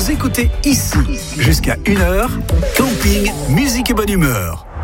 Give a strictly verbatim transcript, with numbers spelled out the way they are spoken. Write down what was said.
Vous écoutez ici, jusqu'à une heure, camping, musique et bonne humeur.